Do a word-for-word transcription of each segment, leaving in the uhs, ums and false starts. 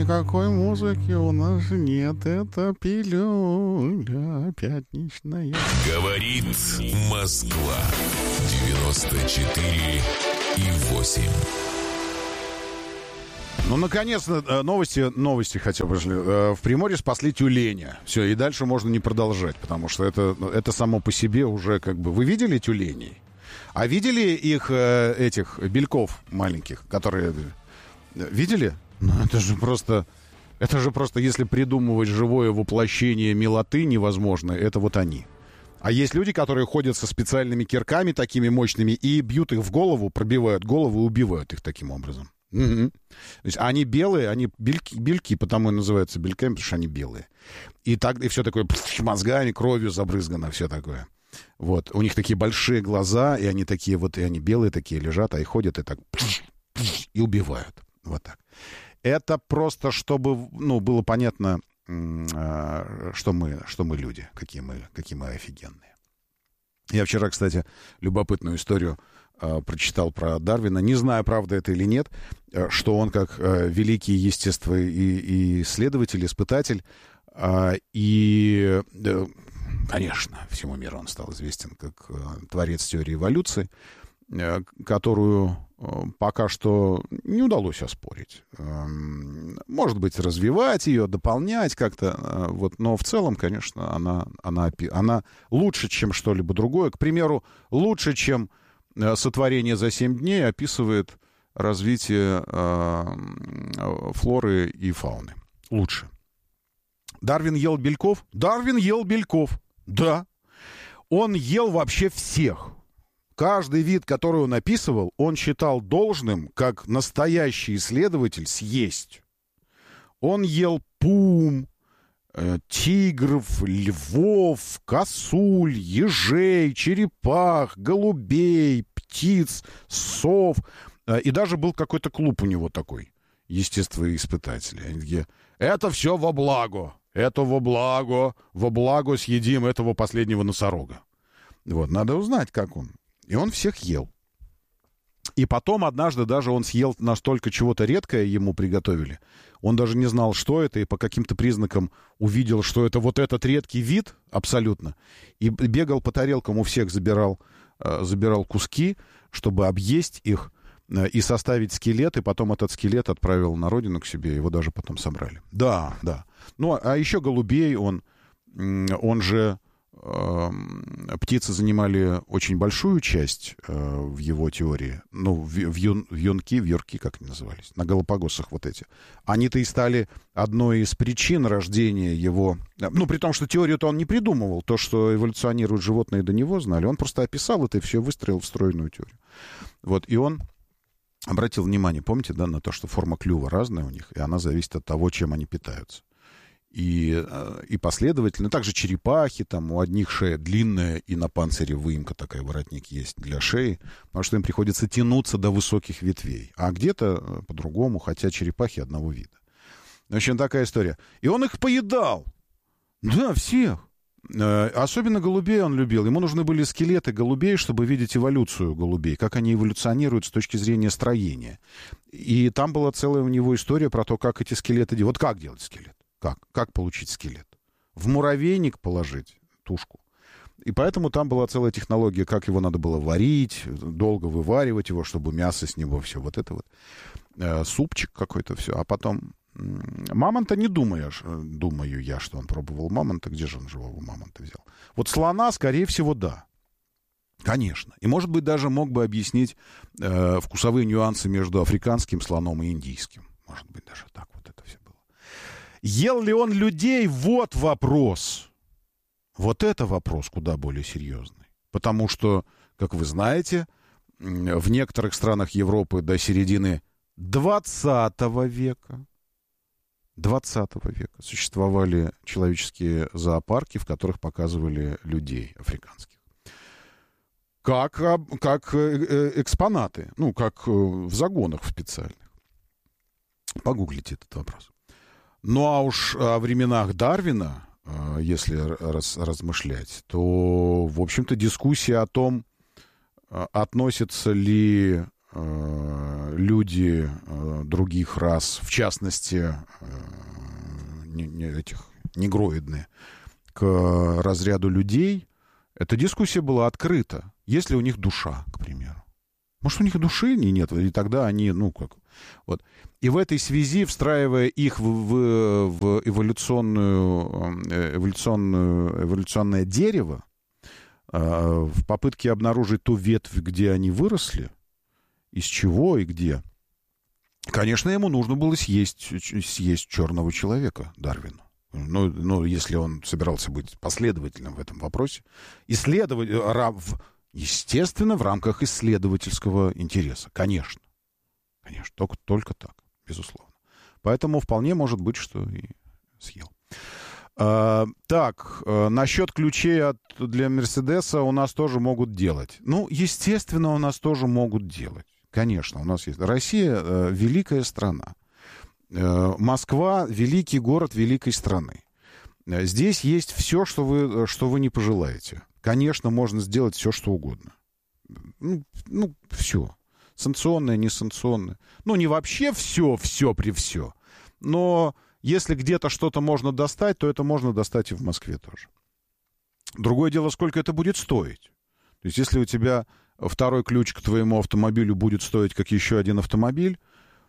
никакой музыки у нас нет. Это пилюля пятничная. Говорит Москва. девяносто четыре и восемь. Ну, наконец-то новости, новости хотя бы пришли. В Приморье спасли тюленя. Все, и дальше можно не продолжать, потому что это, это само по себе уже как бы... Вы видели тюленей? А видели их, этих бельков маленьких, которые... Видели? Ну, это же просто... Это же просто, если придумывать живое воплощение милоты невозможно, это вот они. А есть люди, которые ходят со специальными кирками такими мощными и бьют их в голову, пробивают голову и убивают их таким образом. Угу. То есть они белые, они бельки, бельки, потому и называются бельками, потому что они белые. И, так, и все такое мозгами, кровью забрызгано, все такое. Вот. У них такие большие глаза, и они такие вот, и они белые такие лежат, а и ходят и так и убивают. Вот так. Это просто, чтобы, ну, было понятно, что мы, что мы люди, какие мы, какие мы офигенные. Я вчера, кстати, любопытную историю э, прочитал про Дарвина. Не знаю, правда это или нет, э, что он как э, великий естествоисследователь, испытатель, э, и, э, конечно, всему миру он стал известен как э, творец теории эволюции, э, которую э, пока что не удалось оспорить. Э, может быть, развивать ее, дополнять как-то, э, вот, но в целом, конечно, она, она, она лучше, чем что-либо другое. К примеру, лучше, чем э, сотворение за семь дней описывает развитие э, флоры и фауны. Лучше. Дарвин ел бельков? Дарвин ел бельков, да. Он ел вообще всех. Каждый вид, который он описывал, он считал должным, как настоящий исследователь, съесть. Он ел пум, э, тигров, львов, косуль, ежей, черепах, голубей, птиц, сов. Э, и даже был какой-то клуб у него такой, естествоиспытатели. Они такие, это все во благо, это во благо, во благо съедим этого последнего носорога. Вот, надо узнать, как он. И он всех ел. И потом однажды даже он съел настолько чего-то редкое, ему приготовили. Он даже не знал, что это, и по каким-то признакам увидел, что это вот этот редкий вид абсолютно. И бегал по тарелкам, у всех забирал, э, забирал куски, чтобы объесть их э, и составить скелет, и потом этот скелет отправил на родину к себе, его даже потом собрали. Да, да. Ну, а еще голубей, он, он же... Птицы занимали очень большую часть э, в его теории. Ну, в, в, юн, в юнки, в юрки, как они назывались, на Галапагосах вот эти. Они-то и стали одной из причин рождения его... Ну, при том, что теорию-то он не придумывал. То, что эволюционируют животные, до него знали. Он просто описал это и все выстроил в стройную теорию. Вот, и он обратил внимание, помните, да, на то, что форма клюва разная у них, и она зависит от того, чем они питаются. И, и последовательно, также черепахи, там у одних шея длинная, и на панцире выемка такая, воротник есть для шеи, потому что им приходится тянуться до высоких ветвей, а где-то по-другому, хотя черепахи одного вида. В общем, такая история. И он их поедал. Да, всех. Особенно голубей он любил. Ему нужны были скелеты голубей, чтобы видеть эволюцию голубей, как они эволюционируют с точки зрения строения. И там была целая у него история про то, как эти скелеты делать. Вот как делать скелет? Как? Как получить скелет? В муравейник положить тушку. И поэтому там была целая технология, как его надо было варить, долго вываривать его, чтобы мясо с него все. Вот это вот. Э, супчик какой-то, все. А потом... Мамонта не думаешь, думаю я, что он пробовал мамонта. Где же он живого мамонта взял? Вот слона, скорее всего, да. Конечно. И, может быть, даже мог бы объяснить э, вкусовые нюансы между африканским слоном и индийским. Может быть, даже так вот это все было. Ел ли он людей? Вот вопрос. Вот это вопрос куда более серьезный. Потому что, как вы знаете, в некоторых странах Европы до середины двадцатого века, двадцатого века существовали человеческие зоопарки, в которых показывали людей африканских. Как, как экспонаты, ну, как в загонах специальных. Погуглите этот вопрос. Ну, а уж о временах Дарвина, если раз, размышлять, то, в общем-то, дискуссия о том, относятся ли э, люди э, других рас, в частности, э, не, не этих негроидные, к разряду людей, эта дискуссия была открыта. Есть ли у них душа, к примеру? Может, у них души нет, и тогда они, ну, как... Вот. И в этой связи, встраивая их в, в, в эволюционную, эволюционную, эволюционное дерево, в попытке обнаружить ту ветвь, где они выросли, из чего и где, конечно, ему нужно было съесть, съесть черного человека, Дарвину. Ну, ну, если он собирался быть последовательным в этом вопросе. Исследовать, естественно, в рамках исследовательского интереса. Конечно. Конечно, только, только так, безусловно. Поэтому вполне может быть, что и съел. А, так, насчет ключей от, для Мерседеса у нас тоже могут делать. Ну, естественно, у нас тоже могут делать. Конечно, у нас есть. Россия э, великая страна. Э, Москва великий город великой страны. Э, здесь есть все, что вы, что вы не пожелаете. Конечно, можно сделать все, что угодно. Ну, ну все. Санкционное, несанкционное. Ну, не вообще все, все при все. Но если где-то что-то можно достать, то это можно достать и в Москве тоже. Другое дело, сколько это будет стоить. То есть, если у тебя второй ключ к твоему автомобилю будет стоить, как еще один автомобиль,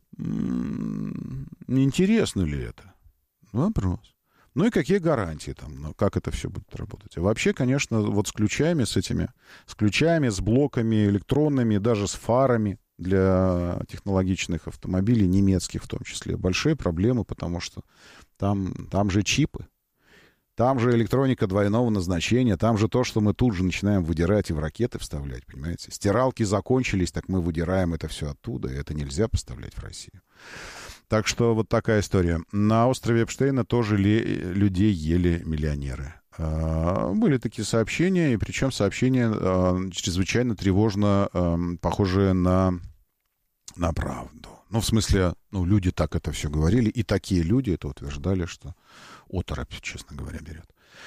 интересно ли это? Вопрос. Ну и какие гарантии там, ну, как это все будет работать? А вообще, конечно, вот с ключами, с этими, с ключами, с блоками электронными, даже с фарами для технологичных автомобилей, немецких в том числе, большие проблемы, потому что там, там же чипы. Там же электроника двойного назначения, там же то, что мы тут же начинаем выдирать и в ракеты вставлять, понимаете? Стиралки закончились, так мы выдираем это все оттуда, и это нельзя поставлять в Россию. Так что вот такая история. На острове Эпштейна тоже ли, людей ели миллионеры. А, были такие сообщения, и причем сообщения а, чрезвычайно тревожно а, похожие на, на правду. Ну, в смысле, ну, люди так это все говорили, и такие люди это утверждали, что оторопь, честно говоря, берет.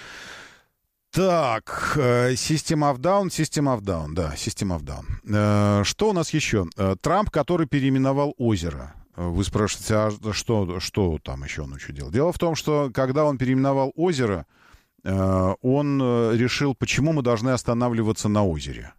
Так, System of Down, System of Down, да, System of Down. Что у нас еще? Трамп, который переименовал озеро. Вы спрашиваете, а что, что там еще он учудил? Дело в том, что когда он переименовал озеро, он решил, почему мы должны останавливаться на озере.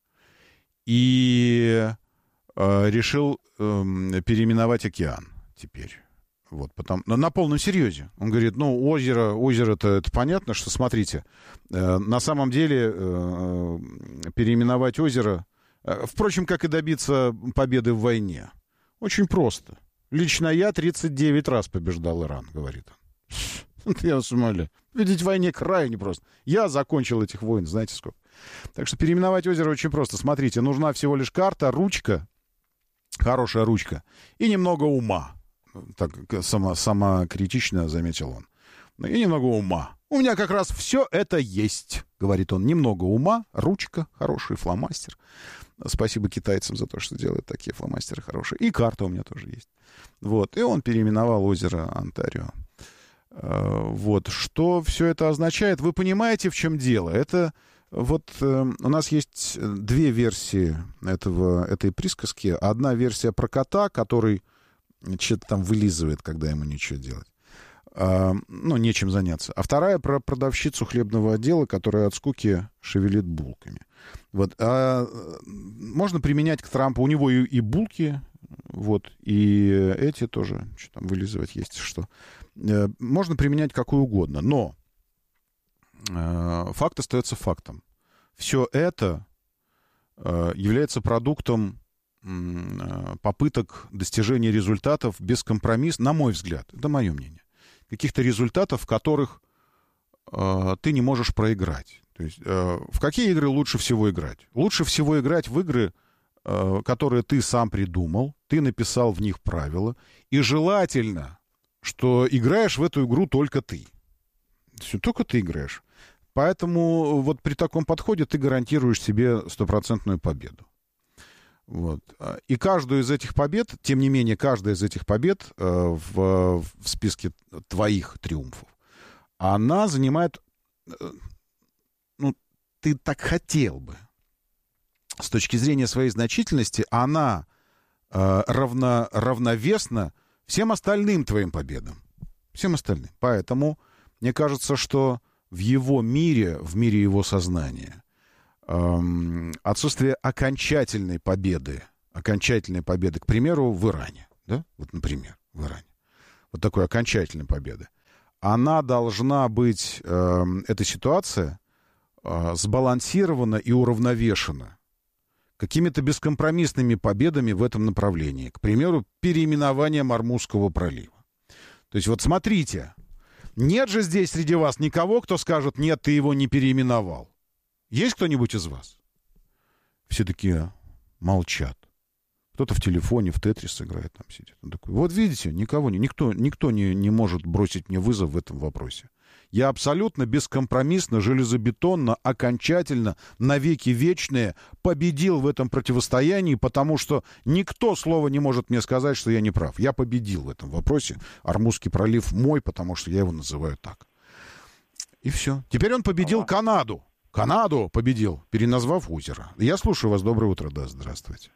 И решил переименовать океан теперь. Вот, потом, но на полном серьезе. Он говорит, ну, озеро, озеро-то это понятно, что, смотрите, э, на самом деле э, переименовать озеро, э, впрочем, как и добиться победы в войне, очень просто. Лично я тридцать девять раз побеждал Иран, говорит он. Я вас умоляю. Видеть в войне крайне просто. Я закончил этих войн, знаете сколько. Так что переименовать озеро очень просто. Смотрите, нужна всего лишь карта, ручка, хорошая ручка, и немного ума. Так само, самокритично заметил он. И немного ума. У меня как раз все это есть, говорит он. Немного ума, ручка, хороший фломастер. Спасибо китайцам за то, что делают такие фломастеры хорошие. И карта у меня тоже есть. Вот. И он переименовал озеро Онтарио. Вот. Что все это означает? Вы понимаете, в чем дело? Это вот э, у нас есть две версии этого, этой присказки. Одна версия про кота, который что-то там вылизывает, когда ему нечего делать. А, ну, нечем заняться. А вторая про продавщицу хлебного отдела, которая от скуки шевелит булками. Вот. А, можно применять к Трампу. У него и, и булки, вот, и эти тоже, что там вылизывать есть, что. Можно применять какую угодно. Но э, факт остается фактом. Все это э, является продуктом попыток достижения результатов без компромисса, на мой взгляд, это мое мнение, каких-то результатов, в которых э, ты не можешь проиграть. То есть э, в какие игры лучше всего играть? Лучше всего играть в игры, э, которые ты сам придумал, ты написал в них правила, и желательно, что играешь в эту игру только ты. Все, только ты играешь. Поэтому вот при таком подходе ты гарантируешь себе стопроцентную победу. Вот. И каждую из этих побед, тем не менее, каждая из этих побед э, в, в списке твоих триумфов, она занимает, э, ну, ты так хотел бы. С точки зрения своей значительности, она э, равно, равновесно всем остальным твоим победам. Всем остальным. Поэтому мне кажется, что в его мире, в мире его сознания, эм, отсутствие окончательной победы, окончательной победы, к примеру, в Иране, да, вот, например, в Иране, вот такой окончательной победы, она должна быть, э, эта ситуация, э, сбалансирована и уравновешена какими-то бескомпромиссными победами в этом направлении. К примеру, переименование Ормузского пролива. То есть вот смотрите, нет же здесь среди вас никого, кто скажет: нет, ты его не переименовал. Есть кто-нибудь из вас? Все такие молчат. Кто-то в телефоне, в Тетрис играет, там сидит. Он такой: вот видите, никого не, никто, никто не, не может бросить мне вызов в этом вопросе. Я абсолютно бескомпромиссно, железобетонно, окончательно, навеки вечные победил в этом противостоянии, потому что никто слова не может мне сказать, что я не прав. Я победил в этом вопросе. Ормузский пролив мой, потому что я его называю так. И все. Теперь он победил ага. Канаду. Канаду победил, переназвав озеро. Я слушаю вас. Доброе утро. Да, здравствуйте.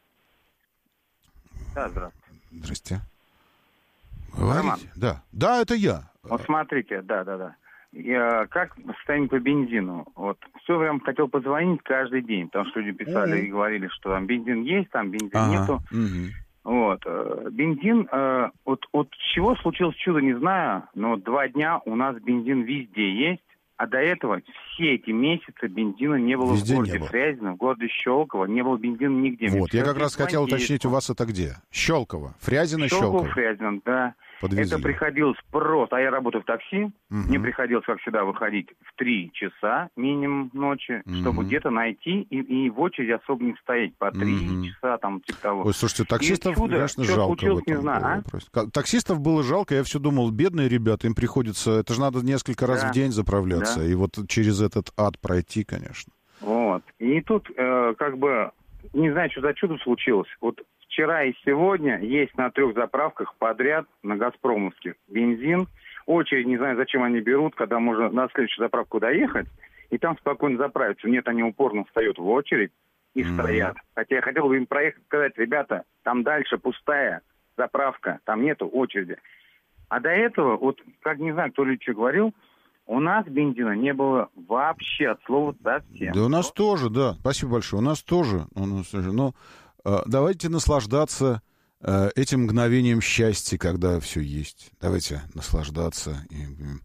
Да, здравствуйте. Здрасте. Говорите. Роман. Да. Да, это я. Вот смотрите, да, да, да. Я, как состояние по бензину? Вот все время хотел позвонить каждый день, потому что люди писали mm-hmm. и говорили, что там бензин есть, там бензин ага. нету. Mm-hmm. Вот. Бензин, вот от чего случилось чудо, не знаю, но два дня у нас бензин везде есть, а до этого все эти месяцы бензина не было везде в городе Фрязино, в городе Щелково, не было бензина нигде. Вот, я как раз хотел уточнить, у вас это где? Щелково, Фрязино, Щелково. Щелково, Фрязино, да. Подвезли. Это приходилось просто, а я работаю в такси, угу. мне приходилось, как всегда, выходить в три часа минимум ночи, угу. чтобы где-то найти и, и в очереди особо не стоять по три угу. часа, там, типа того. Ой, слушайте, таксистов, чудо, конечно, жалко в этом. Не знаю, а? Таксистов было жалко, я все думал, бедные ребята, им приходится, это же надо несколько раз да. в день заправляться, да. и вот через этот ад пройти, конечно. Вот, и тут, э, как бы, не знаю, что за чудо случилось, вот вчера и сегодня есть на трех заправках подряд, на газпромовских, бензин. Очередь, не знаю, зачем они берут, когда можно на следующую заправку доехать, и там спокойно заправиться. Нет, они упорно встают в очередь и mm-hmm. стоят. Хотя я хотел бы им проехать, сказать: ребята, там дальше пустая заправка, там нету очереди. А до этого, вот, как не знаю, кто ли что говорил, у нас бензина не было вообще от слова совсем. Да у нас тоже, да. Спасибо большое. У нас тоже. У нас тоже. Но давайте наслаждаться э, этим мгновением счастья, когда все есть. Давайте наслаждаться, и,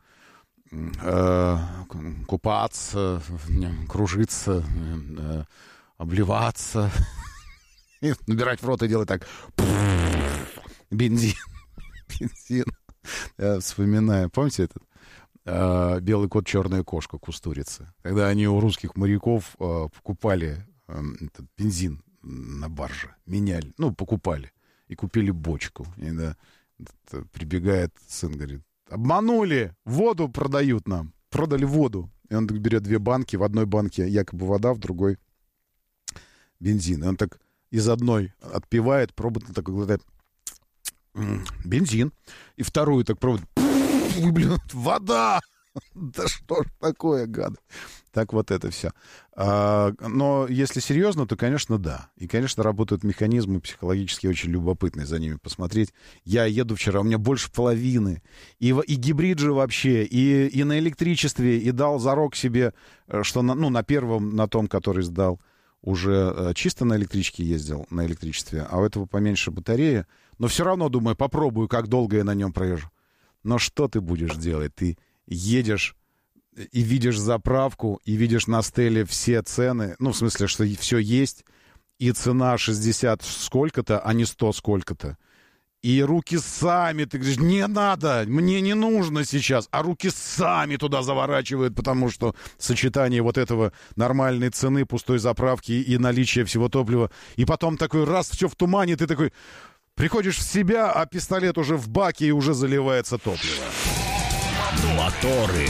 э, купаться, кружиться, э, обливаться, и набирать в рот и делать так. Бензин. Бензин. Я вспоминаю. Помните этот? Э, белый кот, черная кошка, Кустурица. Когда они у русских моряков э, покупали э, этот бензин на барже, меняли, ну, покупали, и купили бочку. И, да, прибегает сын, говорит: обманули, воду продают нам, продали воду. И он так берет две банки, в одной банке якобы вода, в другой бензин. И он так из одной отпивает, пробует, такой глотает: бензин. И вторую так пробует: блин, вода! Да что ж такое, гады. Так вот это все. А, но если серьезно, то, конечно, да. И, конечно, работают механизмы психологически очень любопытные, за ними посмотреть. Я еду вчера, у меня больше половины. И, и гибрид же вообще, и, и на электричестве, и дал зарок себе, что на, ну, на первом, на том, который сдал, уже чисто на электричке ездил, на электричестве, а у этого поменьше батарея. Но все равно, думаю, попробую, как долго я на нем проезжу. Но что ты будешь делать? Ты едешь и видишь заправку, и видишь на стеле все цены, ну, в смысле, что все есть, и цена шестьдесят сколько-то, а не сто сколько-то. И руки сами, ты говоришь: не надо, мне не нужно сейчас, а руки сами туда заворачивают, потому что сочетание вот этого нормальной цены, пустой заправки и наличия всего топлива, и потом такой раз все в тумане, ты такой приходишь в себя, а пистолет уже в баке, и уже заливается топливо. Моторы.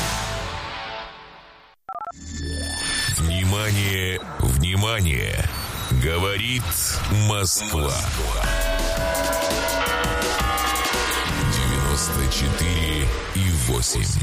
Внимание, внимание! Говорит Москва. девяносто четыре и восемь.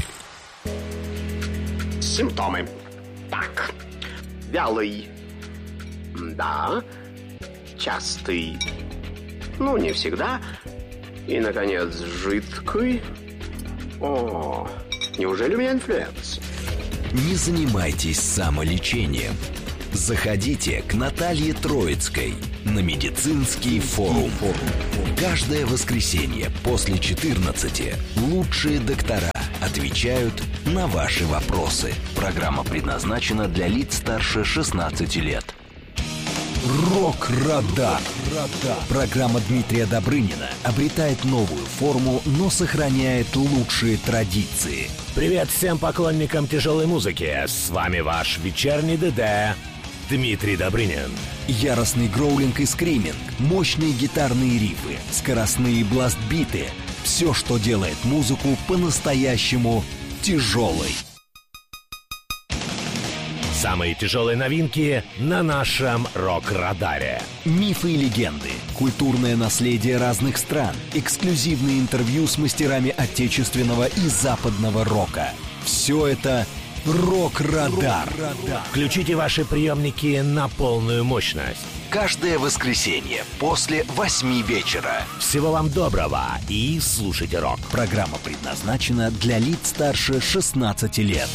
Симптомы. Так. Вялый. Да. Частый. Ну, не всегда. И, наконец, жидкий. О, неужели у меня инфлюенс? Не занимайтесь самолечением. Заходите к Наталье Троицкой на медицинский форум. Каждое воскресенье после четырнадцати лучшие доктора отвечают на ваши вопросы. Программа предназначена для лиц старше шестнадцати лет. Рок-радар. Программа Дмитрия Добрынина обретает новую форму, но сохраняет лучшие традиции. Привет всем поклонникам тяжелой музыки. С вами ваш вечерний ДД Дмитрий Добрынин. Яростный гроулинг и скриминг, мощные гитарные рифы, скоростные бластбиты. Все, что делает музыку по-настоящему тяжелой. Самые тяжелые новинки на нашем рок-радаре. Мифы и легенды, культурное наследие разных стран, эксклюзивные интервью с мастерами отечественного и западного рока. Все это «Рок-радар». Включите ваши приемники на полную мощность. Каждое воскресенье после восьми вечера. Всего вам доброго и слушайте рок. Программа предназначена для лиц старше шестнадцати лет.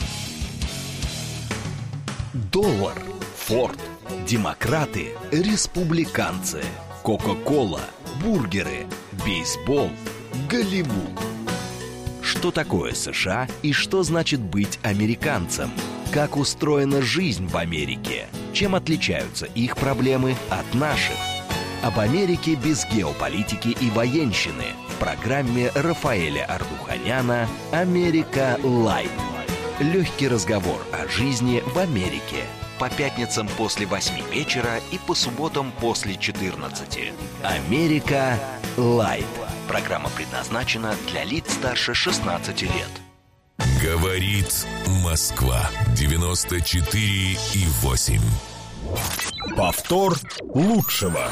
Доллар, Форд, демократы, республиканцы, Кока-кола, бургеры, бейсбол, Голливуд. Что такое США и что значит быть американцем? Как устроена жизнь в Америке? Чем отличаются их проблемы от наших? Об Америке без геополитики и военщины в программе Рафаэля Ардуханяна «Америка Лайт». Легкий разговор о жизни в Америке. По пятницам после восьми вечера и по субботам после четырнадцати. «Америка Лайт». Программа предназначена для лиц старше шестнадцати лет. Говорит Москва. девяносто четыре и восемь. Повтор лучшего.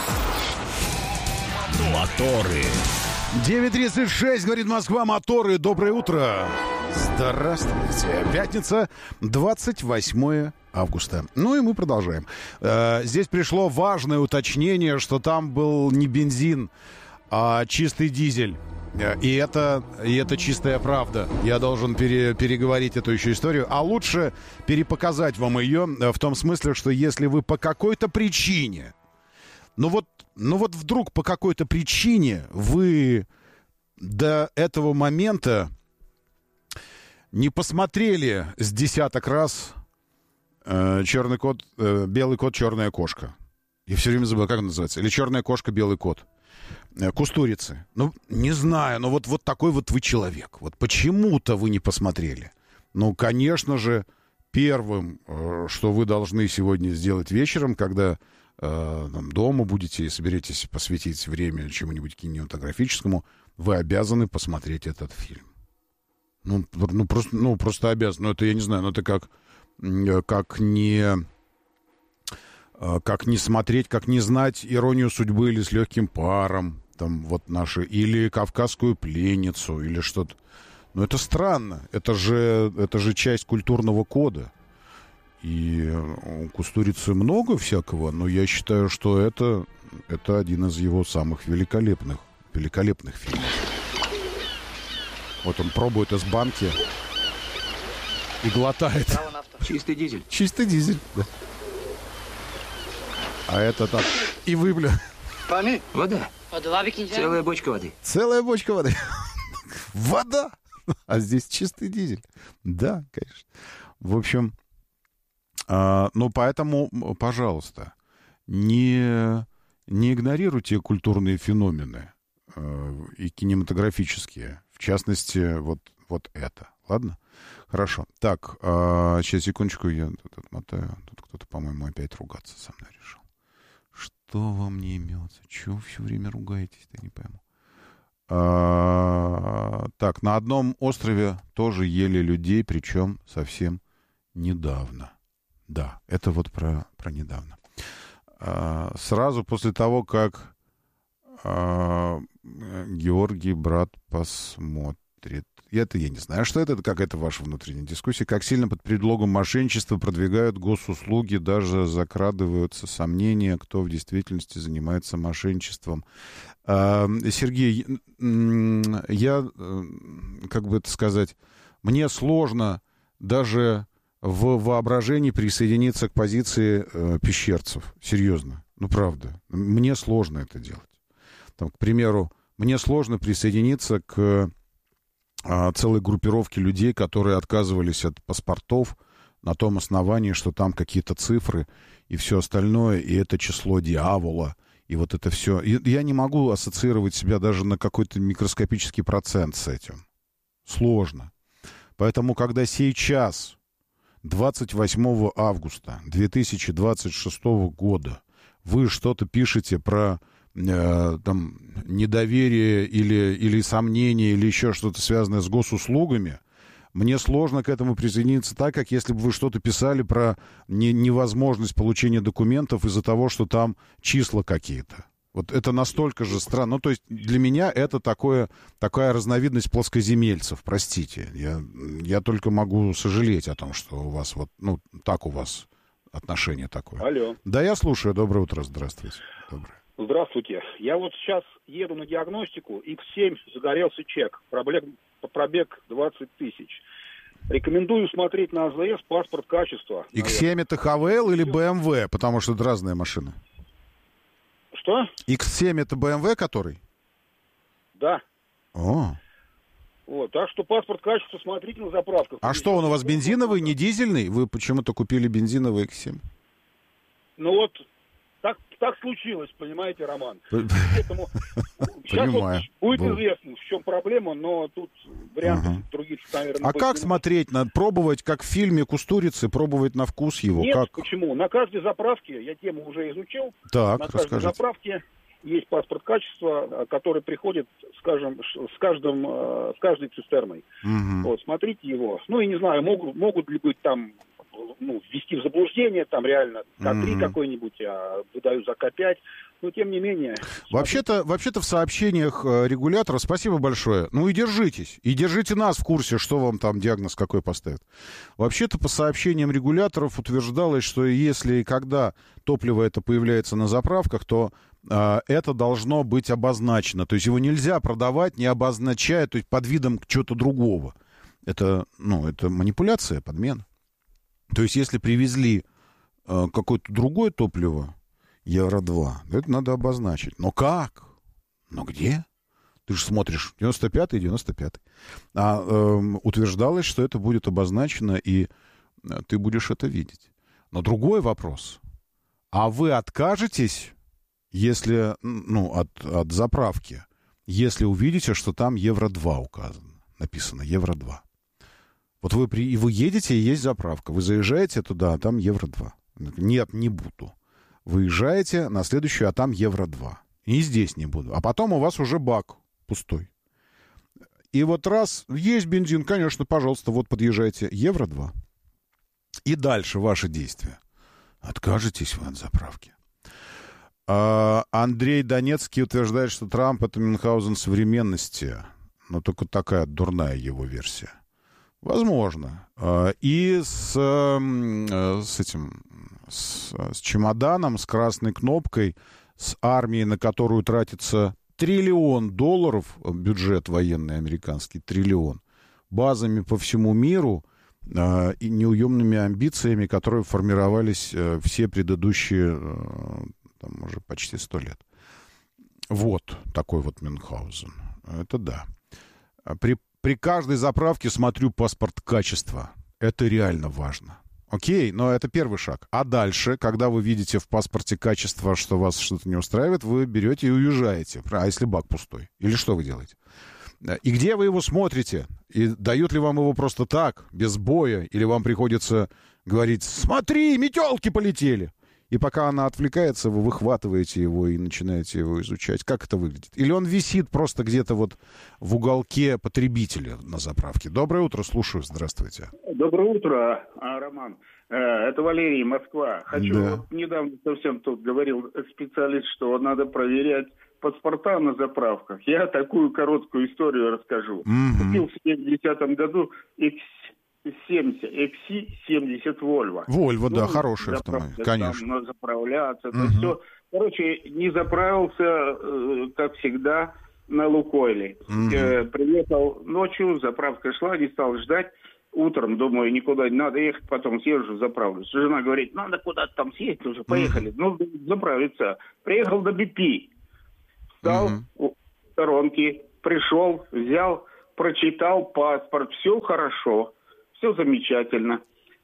Моторы. девять тридцать шесть, говорит Москва, моторы. Доброе утро. Здравствуйте. Пятница, двадцать восьмое августа. Ну и мы продолжаем. Здесь пришло важное уточнение, что там был не бензин, а чистый дизель. И это, и это чистая правда. Я должен пере, переговорить эту еще историю. А лучше перепоказать вам ее в том смысле, что если вы по какой-то причине, ну вот, ну вот вдруг по какой-то причине вы до этого момента не посмотрели с десяток раз э, черный кот, э, белый кот, черная кошка. Я все время забыл, как он называется. Или черная кошка, белый кот. Кустурицы. Ну, не знаю, но вот, вот такой вот вы человек. Вот почему-то вы не посмотрели. Ну, конечно же, первым, что вы должны сегодня сделать вечером, когда э, там, дома будете и соберетесь посвятить время чему-нибудь кинематографическому, вы обязаны посмотреть этот фильм. Ну, ну, просто, ну просто обязаны. Ну, это, я не знаю, ну, это как, как не... Как не смотреть, как не знать «Иронию судьбы» или «С легким паром», там вот наши, или «Кавказскую пленницу», или что-то. Но это странно. Это же, это же часть культурного кода. И у Кустурицы много всякого, но я считаю, что это, это один из его самых великолепных, великолепных фильмов. Вот он пробует из банки и глотает. Чистый дизель. Чистый дизель, да. А это так. И вы, бля. Вода. Целая бочка воды. Целая бочка воды. Вода. А здесь чистый дизель. Да, конечно. В общем, а, ну, поэтому, пожалуйста, не, не игнорируйте культурные феномены а, и кинематографические. В частности, вот, вот это. Ладно? Хорошо. Так, а, сейчас, секундочку, я тут отмотаю. Тут кто-то, по-моему, опять ругаться со мной решил. Что вам не имется? Чего все время ругаетесь-то, не пойму. А, так, на одном острове тоже ели людей, причем совсем недавно. Да, это вот про, про недавно. А, сразу после того, как а, Георгий, брат, посмотрит Это я не знаю, что это, это какая-то ваша внутренняя дискуссия. Как сильно под предлогом мошенничества продвигают госуслуги, даже закрадываются сомнения, кто в действительности занимается мошенничеством. Сергей, я, как бы это сказать, мне сложно даже в воображении присоединиться к позиции пещерцев. Серьезно. Ну, правда. Мне сложно это делать. Там, к примеру, мне сложно присоединиться к целой группировки людей, которые отказывались от паспортов на том основании, что там какие-то цифры и все остальное, и это число дьявола, и вот это все. И я не могу ассоциировать себя даже на какой-то микроскопический процент с этим. Сложно. Поэтому, когда сейчас, двадцать восьмого августа две тысячи двадцать шестого года, вы что-то пишете про там, недоверие или, или сомнение, или еще что-то связанное с госуслугами, мне сложно к этому присоединиться так, как если бы вы что-то писали про не, невозможность получения документов из-за того, что там числа какие-то. Вот это настолько же странно. Ну, то есть для меня это такое, такая разновидность плоскоземельцев, простите. Я, я только могу сожалеть о том, что у вас вот, ну, так у вас отношение такое. Алло. Да, я слушаю. Доброе утро. Здравствуйте. Доброе. Здравствуйте. Я вот сейчас еду на диагностику. икс семь загорелся чек. Пробег, пробег двадцать тысяч. Рекомендую смотреть на АЗС паспорт качества. икс семь это ха вэ эл или бэ эм вэ? Потому что это разные машины. Что? икс семь это бэ эм вэ который? Да. О. Вот, так что паспорт качества смотрите на заправках. А что, он у вас бензиновый, не дизельный? Вы почему-то купили бензиновый икс семь? Ну вот, так, так случилось, понимаете, Роман. Поэтому сейчас вот будет известно, в чем проблема, но тут вариантов ага. других, наверное, А как смотреть? Надо пробовать, как в фильме «Кустурицы», пробовать на вкус его? Нет, как? Почему? На каждой заправке, я тему уже изучил, так, на каждой расскажите. заправке есть паспорт качества, который приходит, скажем, с, каждым, с каждой цистерной. Угу. Вот, смотрите его. Ну, и не знаю, могут, могут ли быть там, ну, ввести в заблуждение, там реально ка три угу. какой-нибудь, а выдаю за ка пять. Но, тем не менее... Вообще-то, вообще-то в сообщениях регулятора, спасибо большое, ну и держитесь. И держите нас в курсе, что вам там диагноз какой поставят. Вообще-то по сообщениям регуляторов утверждалось, что если и когда топливо это появляется на заправках, то э, это должно быть обозначено. То есть его нельзя продавать, не обозначая, то есть под видом чего-то другого. Это, ну, это манипуляция, подмена. То есть если привезли э, какое-то другое топливо, евро два. Это надо обозначить. Но как? Но где? Ты же смотришь девяносто пятый, девяносто пятый. А э, утверждалось, что это будет обозначено, и ты будешь это видеть. Но другой вопрос. А вы откажетесь, если, ну, от, от заправки, если увидите, что там евро два указано, написано евро два. Вот вы, при, вы едете, и есть заправка. Вы заезжаете туда, а там евро два. Нет, не буду. Выезжаете на следующую, а там евро два. И здесь не буду. А потом у вас уже бак пустой. И вот раз есть бензин, конечно, пожалуйста, вот подъезжайте, евро два. И дальше ваши действия. Откажетесь вы от заправки. А Андрей Донецкий утверждает, что Трамп — это Мюнхгаузен современности. Но только такая дурная его версия. Возможно. И с, с этим... С, с чемоданом, с красной кнопкой, с армией, на которую тратится триллион долларов, бюджет военный американский, триллион, базами по всему миру э, и неуемными амбициями, которые формировались э, все предыдущие, э, там, уже почти сто лет. Вот такой вот Мюнхгаузен. Это да. При, при каждой заправке смотрю паспорт качества. Это реально важно. Окей, но это первый шаг. А дальше, когда вы видите в паспорте качество, что вас что-то не устраивает, вы берете и уезжаете. А если бак пустой? Или что вы делаете? И где вы его смотрите? И дают ли вам его просто так, без боя? Или вам приходится говорить: смотри, метелки полетели? И пока она отвлекается, вы выхватываете его и начинаете его изучать. Как это выглядит? Или он висит просто где-то вот в уголке потребителя на заправке? Доброе утро, слушаю. Здравствуйте. Доброе утро, Роман. Это Валерий, Москва. Хочу, да. Вот недавно совсем тут говорил специалист, что надо проверять паспорта на заправках. Я такую короткую историю расскажу. Mm-hmm. Купил в семидесятом году икс семьдесят, икс семьдесят Volvo. Volvo, ну, да, хороший автомобиль, конечно. Там, заправляться, это mm-hmm. все. Короче, не заправился, как всегда, на Лукойле. Mm-hmm. Э, приехал ночью, заправка шла, не стал ждать. Утром, думаю, никуда не надо ехать, потом съезжу, заправлюсь. Жена говорит, надо куда-то там съездить уже, поехали. Mm-hmm. Ну, заправиться. Приехал до би пи. Встал mm-hmm. у сторонки, пришел, взял, прочитал паспорт. Все хорошо, все замечательно.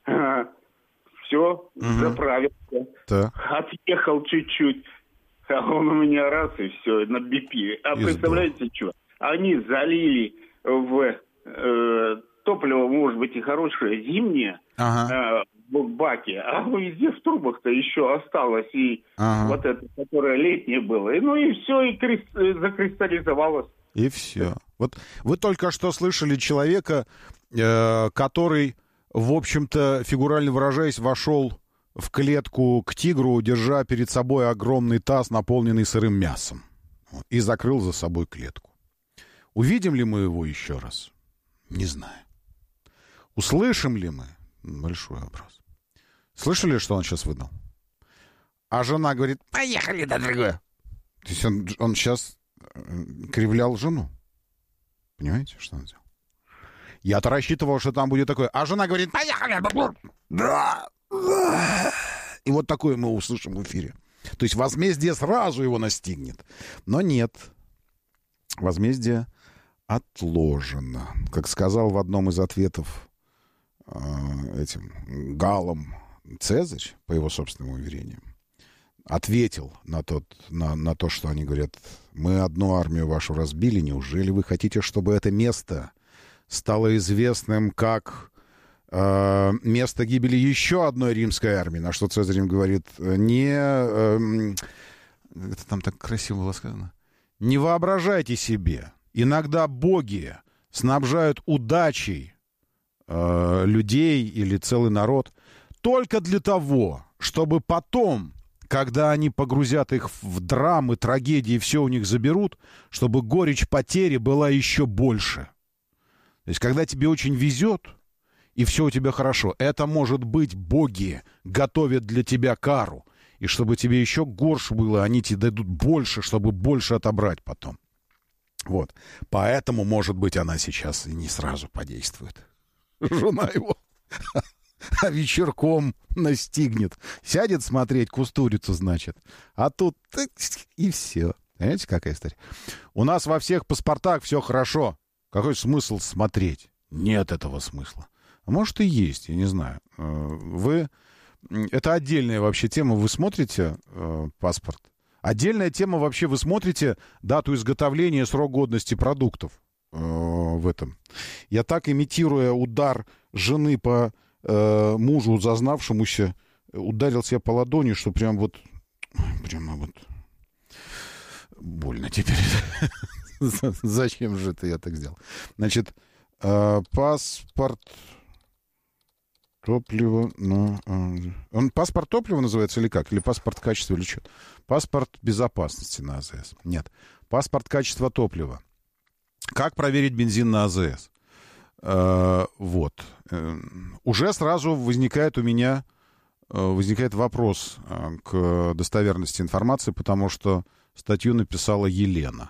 Все, mm-hmm. заправился. Yeah. Отъехал чуть-чуть. А он у меня раз и все, на би пи. А Избал. Представляете, что? Они залили в... Э, топливо, может быть, и хорошее зимнее ага. э, в баке, а везде в трубах-то еще осталось и ага. вот это, которое летнее было. И, ну и все, и крест... закристаллизовалось. И все. Вот вы только что слышали человека, э, который, в общем-то, фигурально выражаясь, вошел в клетку к тигру, держа перед собой огромный таз, наполненный сырым мясом, и закрыл за собой клетку. Увидим ли мы его еще раз? Не знаю. Услышим ли мы? Большой вопрос. Слышали, что он сейчас выдал? А жена говорит, поехали на другое. То есть он, он сейчас кривлял жену. Понимаете, что он сделал? Я-то рассчитывал, что там будет такое. А жена говорит, поехали. Да. И вот такое мы услышим в эфире. То есть возмездие сразу его настигнет. Но нет. Возмездие отложено. Как сказал в одном из ответов э, этим Галлом Цезарь, по его собственным уверениям, ответил на, тот, на, на то, что они говорят, мы одну армию вашу разбили, неужели вы хотите, чтобы это место стало известным как э, место гибели еще одной римской армии? На что Цезарь им говорит, не... Э, это там так красиво было сказано. Не воображайте себе. Иногда боги снабжают удачей э, людей или целый народ только для того, чтобы потом, когда они погрузят их в драмы, трагедии, все у них заберут, чтобы горечь потери была еще больше. То есть, когда тебе очень везет, и все у тебя хорошо, это, может быть, боги готовят для тебя кару. И чтобы тебе еще горше было, они тебе дадут больше, чтобы больше отобрать потом. Вот. Поэтому, может быть, она сейчас и не сразу подействует. Жена его а вечерком настигнет. Сядет смотреть кустурицу, значит. А тут и все. Понимаете, какая история? У нас во всех паспортах все хорошо. Какой смысл смотреть? Нет этого смысла. А может и есть, я не знаю. Вы... Это отдельная вообще тема. Вы смотрите э, паспорт? Отдельная тема вообще, вы смотрите дату изготовления, срок годности продуктов э, в этом. Я так, имитируя удар жены по э, мужу, зазнавшемуся, ударил себя по ладони, что прям вот... Прямо вот... Больно теперь. Зачем же это я так сделал? Значит, э, паспорт... Топливо, ну... Он паспорт топлива называется или как? Или паспорт качества, или что? Паспорт безопасности на АЗС. Нет. Паспорт качества топлива. Как проверить бензин на АЗС? Э, вот. Э, уже сразу возникает у меня э, возникает вопрос э, к достоверности информации, потому что статью написала Елена.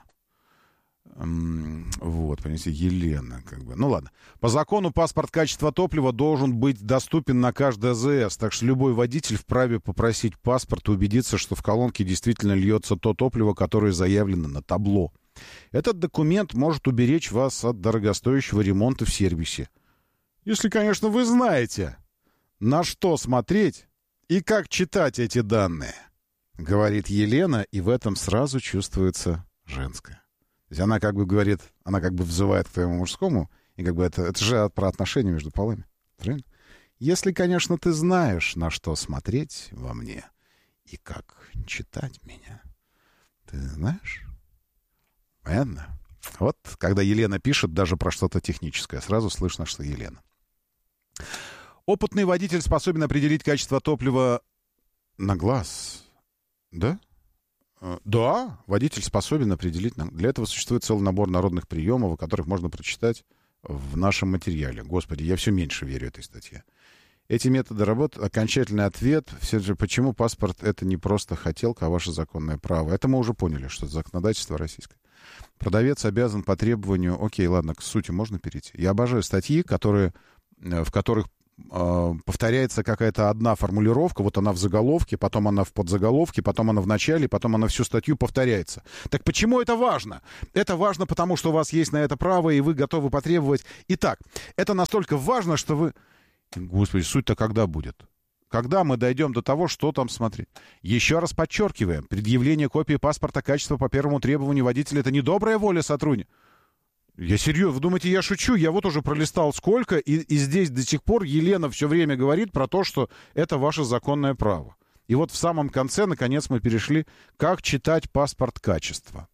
Вот, понимаете, Елена, как бы. Ну ладно. По закону паспорт качества топлива должен быть доступен на каждый АЗС, так что любой водитель вправе попросить паспорт и убедиться, что в колонке действительно льется то топливо, которое заявлено на табло. Этот документ может уберечь вас от дорогостоящего ремонта в сервисе. Если, конечно, вы знаете, на что смотреть и как читать эти данные, говорит Елена, и в этом сразу чувствуется женское. То есть она как бы говорит, она как бы взывает к твоему мужскому, и как бы это, это же про отношения между полами. Правильно? Если, конечно, ты знаешь, на что смотреть во мне и как читать меня. Ты знаешь? Понятно? Вот, когда Елена пишет даже про что-то техническое, сразу слышно, что Елена. Опытный водитель способен определить качество топлива на глаз. Да? Да, водитель способен определить. Для этого существует целый набор народных приемов, о которых можно прочитать в нашем материале. Господи, я все меньше верю этой статье. Эти методы работы, окончательный ответ, все же, почему паспорт — это не просто хотелка, а ваше законное право. Это мы уже поняли, что это законодательство российское. Продавец обязан по требованию... Окей, ладно, к сути можно перейти. Я обожаю статьи, которые, в которых э, повторяется какая-то одна формулировка, вот она в заголовке, потом она в подзаголовке, потом она в начале, потом она всю статью повторяется. Так почему это важно? Это важно, потому что у вас есть на это право, и вы готовы потребовать. Итак, это настолько важно, что вы... Господи, суть-то когда будет? Когда мы дойдем до того, что там смотреть? Еще раз подчеркиваем, предъявление копии паспорта качества по первому требованию водителя — это не добрая воля сотрудника. Я серьезно, вы думаете, я шучу? Я вот уже пролистал сколько, и, и здесь до сих пор Елена все время говорит про то, что это ваше законное право. И вот в самом конце, наконец, мы перешли, как читать паспорт качества.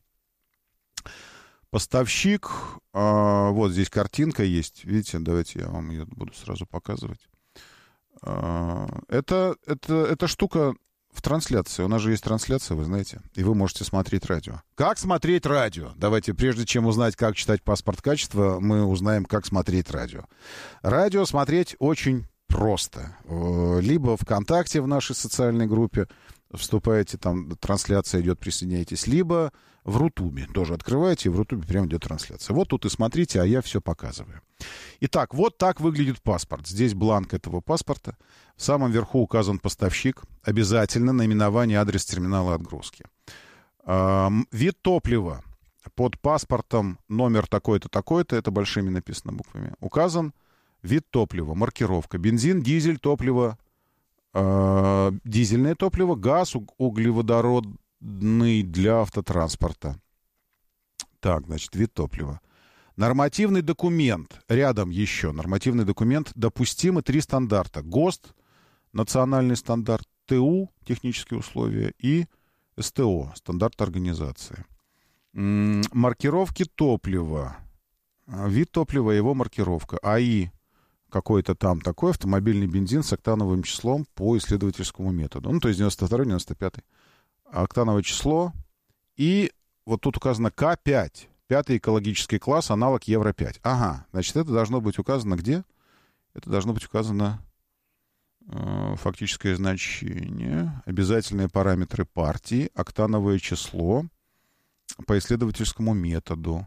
Поставщик, э, вот здесь картинка есть, видите, давайте я вам ее буду сразу показывать. Э, это, это, эта штука в трансляции, у нас же есть трансляция, вы знаете, и вы можете смотреть радио. Как смотреть радио? Давайте, прежде чем узнать, как читать паспорт качества, мы узнаем, как смотреть радио. Радио смотреть очень просто. Либо ВКонтакте в нашей социальной группе вступаете, там трансляция идет, присоединяйтесь, либо в Рутубе тоже открываете, и в Рутубе прямо идет трансляция. Вот тут и смотрите, а я все показываю. Итак, вот так выглядит паспорт. Здесь бланк этого паспорта. В самом верху указан поставщик. Обязательно наименование, адрес терминала отгрузки. Эм, вид топлива. Под паспортом номер такой-то, такой-то, это большими написано буквами, указан вид топлива, маркировка. Бензин, дизель, топливо, э, дизельное топливо, газ, углеводородный для автотранспорта. Так, значит, вид топлива. Нормативный документ. Рядом еще нормативный документ. Допустимы три стандарта. ГОСТ, национальный стандарт, ТУ, технические условия, и СТО, стандарт организации. М-м, маркировки топлива. Вид топлива, его маркировка. АИ какой-то там такой, автомобильный бензин с октановым числом по исследовательскому методу. Ну, то есть девяносто второй, девяносто пятый. Октановое число. И вот тут указано К пять. Пятый экологический класс, аналог Евро пять. Ага, значит, это должно быть указано где? Это должно быть указано э, фактическое значение, обязательные параметры партии, октановое число по исследовательскому методу.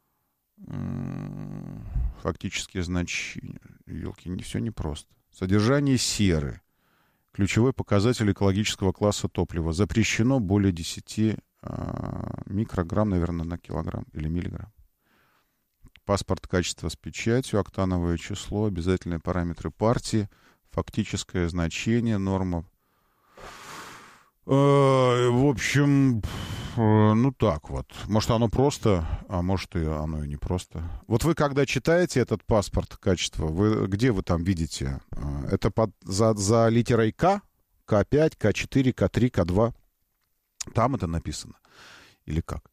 Э, фактические значения. Елки, не все непросто. Содержание серы. Ключевой показатель экологического класса топлива. Запрещено более десяти микрограмм, наверное, на килограмм или миллиграмм. Паспорт качества с печатью, октановое число, обязательные параметры партии, фактическое значение, норма. В общем, ну так вот. Может, оно просто, а может, и оно и не просто. Вот вы, когда читаете этот паспорт качества, вы, где вы там видите? Это под, за, за литерой К, К пять, К четыре, К три, К два. Там это написано. Или как?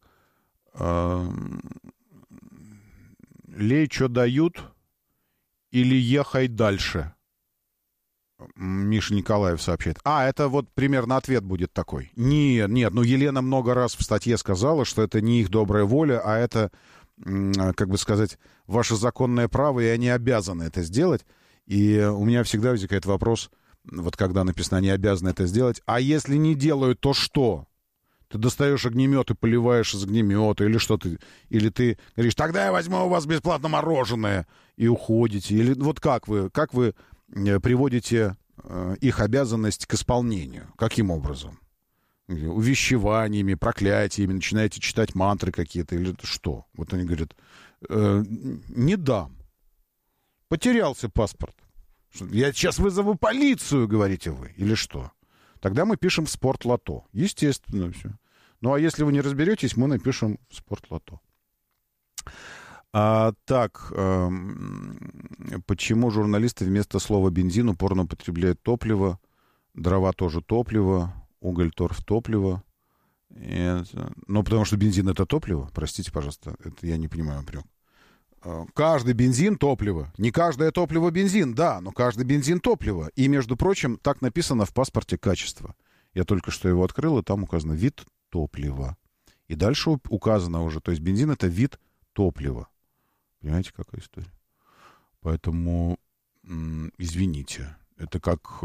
Лей, что дают? Или ехай дальше? Миша Николаев сообщает. А, это вот примерно ответ будет такой. Нет, нет, ну Елена много раз в статье сказала, что это не их добрая воля, а это, как бы сказать, ваше законное право, и они обязаны это сделать. И у меня всегда возникает вопрос, вот когда написано, они обязаны это сделать, а если не делают, то что? Ты достаешь огнемет и поливаешь из огнемета, или что ты, или ты говоришь, тогда я возьму у вас бесплатно мороженое, и уходите. Или вот как вы, как вы приводите э, их обязанность к исполнению? Каким образом? Увещеваниями, проклятиями, начинаете читать мантры какие-то, или что? Вот они говорят, э, не дам. Потерялся паспорт. Я сейчас вызову полицию, говорите вы, или что? Тогда мы пишем в спортлото. Естественно, все. Ну, а если вы не разберетесь, мы напишем в спортлото. А, так, э, почему журналисты вместо слова бензин упорно употребляют топливо, дрова тоже топливо, уголь, торф топливо? Это... Ну, потому что бензин — это топливо. Простите, пожалуйста, это я не понимаю прям. Каждый бензин — топливо. Не каждое топливо — бензин, да, но каждый бензин — топливо. И, между прочим, так написано в паспорте качества. Я только что его открыл, и там указано вид топлива. И дальше указано уже, то есть бензин — это вид топлива. Понимаете, какая история? Поэтому, извините, это как...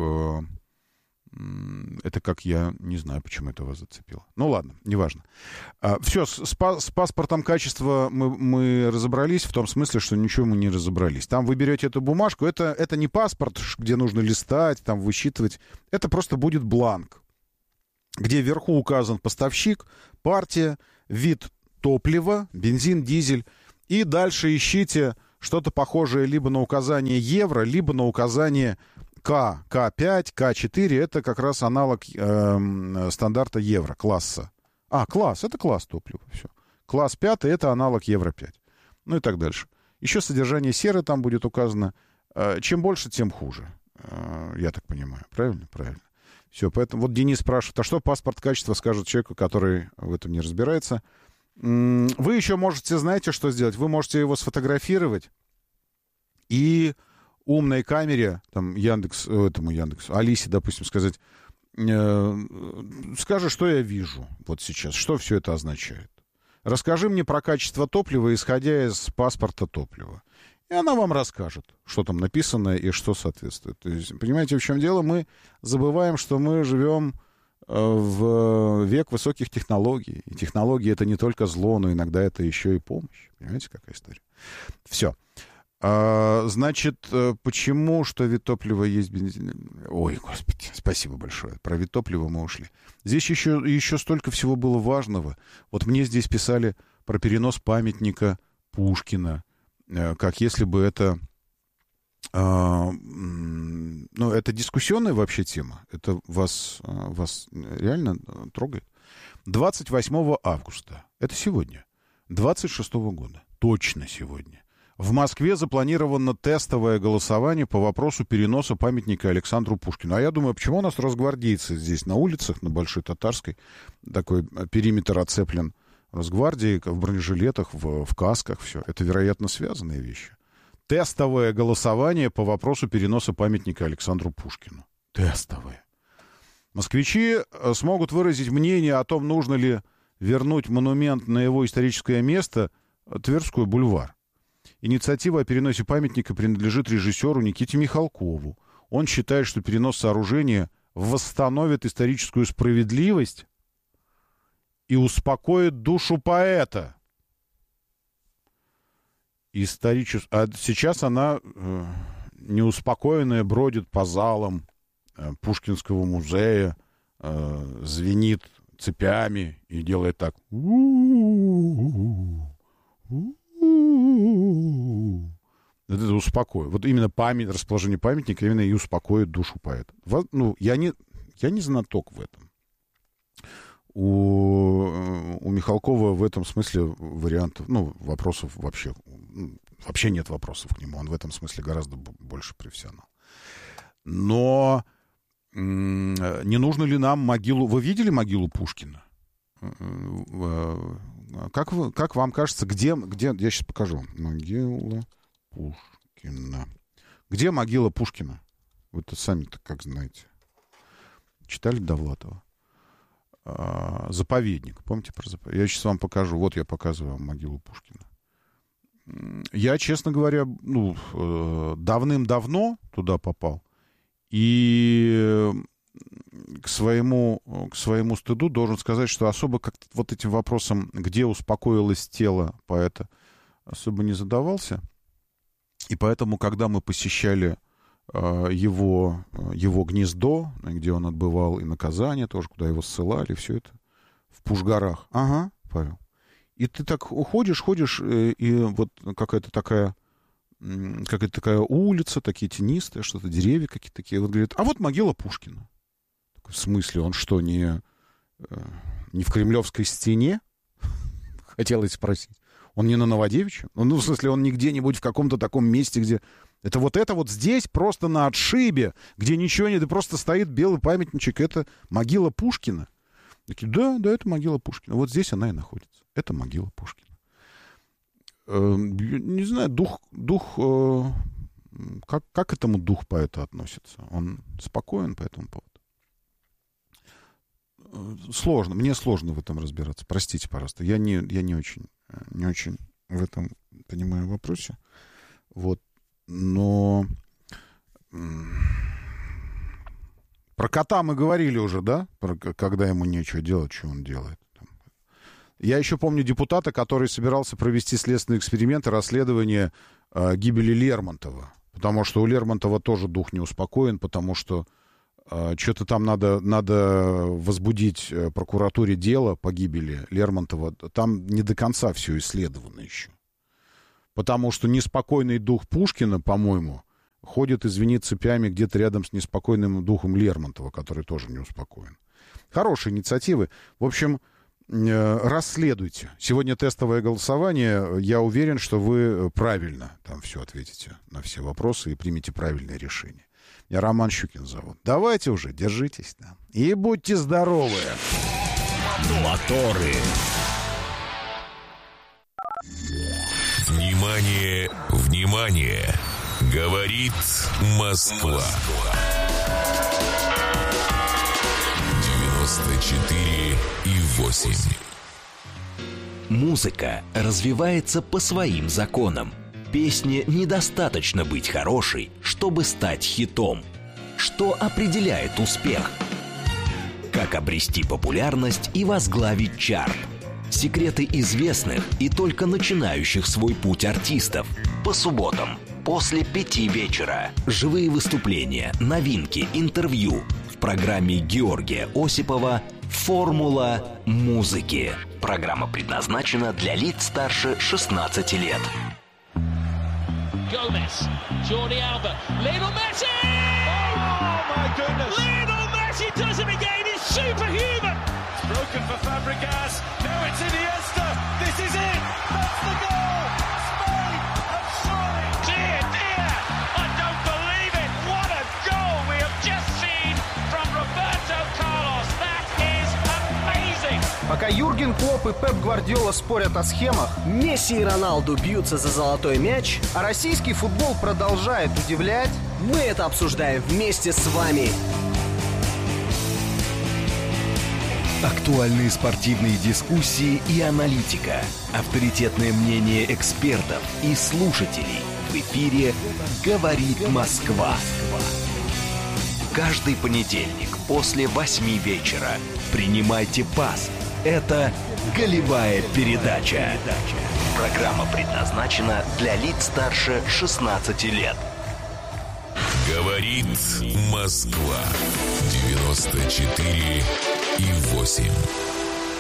Это как я не знаю, почему это вас зацепило. Ну ладно, неважно. А, все, с, па- с паспортом качества мы, мы разобрались, в том смысле, что ничего мы не разобрались. Там вы берете эту бумажку, это, это не паспорт, где нужно листать, там высчитывать. Это просто будет бланк, где вверху указан поставщик, партия, вид топлива, бензин, дизель. И дальше ищите что-то похожее либо на указание евро, либо на указание К, К пять, К четыре — это как раз аналог э, стандарта евро, класса. А, класс, это класс топлива, все. Класс пятый — это аналог евро пять. Ну и так дальше. Еще содержание серы там будет указано. Э, чем больше, тем хуже. Э, я так понимаю. Правильно? Правильно. Все, поэтому вот Денис спрашивает, а что паспорт качества скажет человеку, который в этом не разбирается? М-м, вы еще можете, знаете, что сделать? Вы можете его сфотографировать и... умной камере, там, Яндекс, этому Яндексу, Алисе, допустим, сказать, э, скажи, что я вижу вот сейчас, что все это означает. Расскажи мне про качество топлива, исходя из паспорта топлива. И она вам расскажет, что там написано и что соответствует. То есть, понимаете, в чем дело? Мы забываем, что мы живем в век высоких технологий. И технологии — это не только зло, но иногда это еще и помощь. Понимаете, какая история? Все. А, значит, почему, что вид топлива есть бензин? Ой, господи, спасибо большое. Про вид топлива мы ушли. Здесь еще, еще столько всего было важного. Вот мне здесь писали про перенос памятника Пушкина, как если бы это... А, ну, это дискуссионная вообще тема. Это вас, вас реально трогает? двадцать восьмого августа. Это сегодня. двадцать шестого года. Точно сегодня. В Москве запланировано тестовое голосование по вопросу переноса памятника Александру Пушкину. А я думаю, почему у нас росгвардейцы здесь на улицах, на Большой Татарской, такой периметр оцеплен Росгвардией, в бронежилетах, в, в касках, все. Это, вероятно, связанные вещи. Тестовое голосование по вопросу переноса памятника Александру Пушкину. Тестовое. Москвичи смогут выразить мнение о том, нужно ли вернуть монумент на его историческое место, Тверской бульвар. Инициатива о переносе памятника принадлежит режиссеру Никите Михалкову. Он считает, что перенос сооружения восстановит историческую справедливость и успокоит душу поэта. Историчес... А сейчас она, э, неуспокоенная, бродит по залам э, Пушкинского музея, э, звенит цепями и делает так. Это успокоит. Вот именно память, расположение памятника именно и успокоит душу поэта. Ну, я не, я не знаток в этом. У, у Михалкова в этом смысле вариантов, ну, вопросов вообще, вообще нет вопросов к нему. Он в этом смысле гораздо больше профессионал. Но не нужно ли нам могилу... Вы видели могилу Пушкина? Как, вы, как вам кажется, где, где... Я сейчас покажу. Могила Пушкина. Где могила Пушкина? Вы-то сами-то как знаете. Читали Довлатова? А, заповедник. Помните про заповедник? Я сейчас вам покажу. Вот я показываю вам могилу Пушкина. Я, честно говоря, ну, давным-давно туда попал. И к своему, к своему стыду должен сказать, что особо как-то вот этим вопросом, где успокоилось тело поэта, особо не задавался. И поэтому, когда мы посещали э, его, его гнездо, где он отбывал и наказание тоже, куда его ссылали, все это в Пушгарах. Ага, Павел. И ты так уходишь, ходишь, и, и вот какая-то такая, какая-то такая улица, такие тенистые, что-то, деревья какие-то такие. Вот говорит, а вот могила Пушкина. В смысле, он что, не, не в Кремлевской стене? Хотелось спросить. Он не на Новодевичьем? Ну, в смысле, он не где-нибудь в каком-то таком месте, где... Это вот это вот здесь, просто на отшибе, где ничего нет, и просто стоит белый памятничек. Это могила Пушкина. Такие, да, да, это могила Пушкина. Вот здесь она и находится. Это могила Пушкина. Э, не знаю, дух... дух э, как, как к этому дух поэта относится? Он спокоен по этому поводу? сложно, мне сложно в этом разбираться. Простите, пожалуйста. Я не, я не очень, не очень в этом понимаю вопросе. Вот. Но про кота мы говорили уже, да? Про, когда ему нечего делать, что он делает. Я еще помню депутата, который собирался провести следственный эксперимент и расследование э, гибели Лермонтова. Потому что у Лермонтова тоже дух не успокоен, потому что э, что-то там надо, надо возбудить э, прокуратуре дело по гибели Лермонтова. Там не до конца все исследовано еще. Потому что неспокойный дух Пушкина, по-моему, ходит, извини, цепями где-то рядом с неспокойным духом Лермонтова, который тоже не успокоен. Хорошие инициативы. В общем... Расследуйте. Сегодня тестовое голосование. Я уверен, что вы правильно там все ответите на все вопросы и примете правильное решение. Меня Роман Щукин зовут. Давайте уже, держитесь там. И будьте здоровы. Моторы. Внимание, внимание. Говорит Москва. девяносто четыре и восемь. Музыка развивается по своим законам. Песне недостаточно быть хорошей, чтобы стать хитом. Что определяет успех? Как обрести популярность и возглавить чарт? Секреты известных и только начинающих свой путь артистов. По субботам после пяти вечера. Живые выступления, новинки, интервью. В программе Георгия Осипова «Формула музыки». Программа предназначена для лиц старше шестнадцати лет. Gomez, Jordi Alba, Lionel Messi! Oh my goodness! Lionel Messi does it again. It's superhuman. It's broken for Fabregas. Now it's Iniesta. This is it. That's the goal. Spain have surely. Dear, dear, I don't believe it. What a goal we have just seen from Roberto Carlos. That is amazing. Пока Юрген Клопп и Пеп Гвардиола спорят о схемах, Месси и Роналду бьются за золотой мяч, а российский футбол продолжает удивлять, мы это обсуждаем вместе с вами. Актуальные спортивные дискуссии и аналитика. Авторитетное мнение экспертов и слушателей. В эфире «Говорит Москва». Каждый понедельник после восьми вечера. Принимайте пас. Это «Голевая передача». Программа предназначена для лиц старше шестнадцати лет. Говорит Москва. девяносто четыре и восемь.